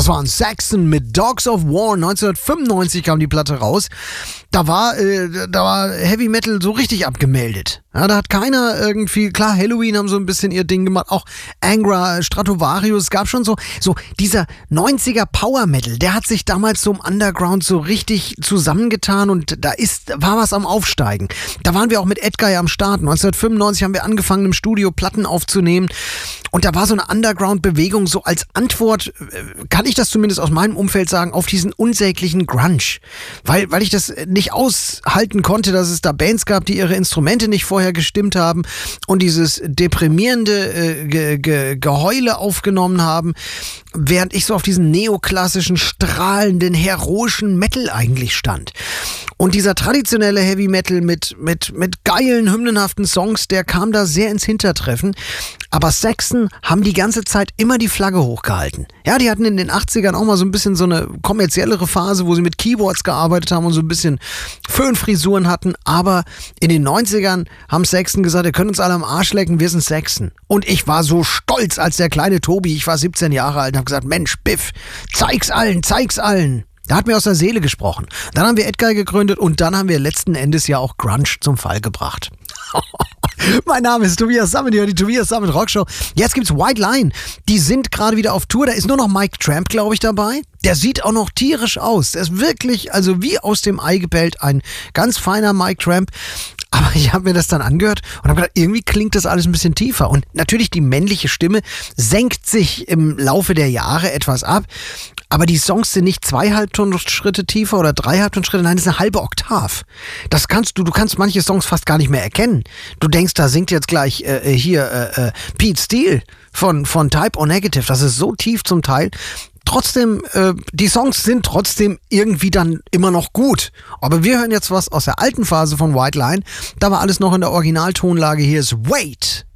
Das waren Saxon mit Dogs of War. 1995 kam die Platte raus. Da war Heavy Metal so richtig abgemeldet. Ja, da hat keiner irgendwie, klar, Halloween haben so ein bisschen ihr Ding gemacht, auch Angra, Stratovarius, es gab schon so dieser 90er Power Metal, der hat sich damals so im Underground so richtig zusammengetan und war was am Aufsteigen. Da waren wir auch mit Edguy am Start. 1995 haben wir angefangen im Studio Platten aufzunehmen und da war so eine Underground-Bewegung so als Antwort, kann ich das zumindest aus meinem Umfeld sagen, auf diesen unsäglichen Grunge. Weil ich das nicht aushalten konnte, dass es da Bands gab, die ihre Instrumente nicht vorher gestimmt haben und dieses deprimierende Geheule aufgenommen haben, während ich so auf diesen neoklassischen, strahlenden, heroischen Metal eigentlich stand. Und dieser traditionelle Heavy Metal mit geilen, hymnenhaften Songs, der kam da sehr ins Hintertreffen. Aber Saxon haben die ganze Zeit immer die Flagge hochgehalten. Ja, die hatten in den 80ern auch mal so ein bisschen so eine kommerziellere Phase, wo sie mit Keyboards gearbeitet haben und so ein bisschen Föhnfrisuren hatten. Aber in den 90ern haben Saxon gesagt, ihr könnt uns alle am Arsch lecken, wir sind Saxon. Und ich war so stolz als der kleine Tobi, ich war 17 Jahre alt und habe gesagt, Mensch, Biff, zeig's allen. Da hat mir aus der Seele gesprochen. Dann haben wir Edguy gegründet und dann haben wir letzten Endes ja auch Grunge zum Fall gebracht. Mein Name ist Tobias Sammet, die Tobias Sammet Rockshow. Jetzt gibt's White Line. Die sind gerade wieder auf Tour. Da ist nur noch Mike Tramp, glaube ich, dabei. Der sieht auch noch tierisch aus. Der ist wirklich, also wie aus dem Ei gepellt, ein ganz feiner Mike Tramp. Aber ich habe mir das dann angehört und habe gedacht, irgendwie klingt das alles ein bisschen tiefer. Und natürlich die männliche Stimme senkt sich im Laufe der Jahre etwas ab. Aber die Songs sind nicht 2 Halbtonschritte tiefer oder 3 Halbtonschritte, nein, das ist eine halbe Oktav. Du kannst manche Songs fast gar nicht mehr erkennen. Du denkst, da singt jetzt gleich Pete Steele von Type O Negative. Das ist so tief zum Teil. Trotzdem, die Songs sind trotzdem irgendwie dann immer noch gut. Aber wir hören jetzt was aus der alten Phase von White Line. Da war alles noch in der Originaltonlage. Hier ist Wait.